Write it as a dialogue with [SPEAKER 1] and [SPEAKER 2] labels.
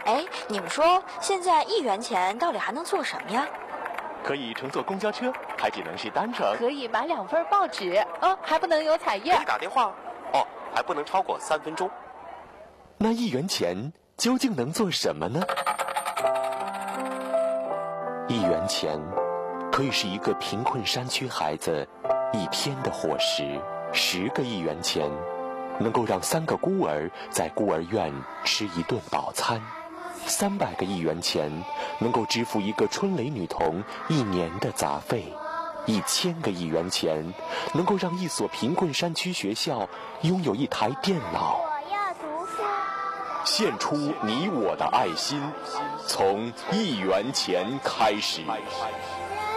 [SPEAKER 1] 哎，你们说现在1元钱到底还能做什么呀？
[SPEAKER 2] 可以乘坐公交车，还只能是单程。
[SPEAKER 3] 可以买2份报纸，还不能有彩页。
[SPEAKER 4] 可以打电话，还不能超过3分钟。
[SPEAKER 2] 那1元钱究竟能做什么呢？1元钱可以是一个贫困山区孩子1天的伙食，10个1元钱能够让3个孤儿在孤儿院吃1顿饱餐，300个1元钱能够支付一个春蕾女童1年的杂费，1000个1元钱能够让1所贫困山区学校拥有1台电脑。
[SPEAKER 5] 我要读书。
[SPEAKER 2] 献出你我的爱心，从1元钱开始。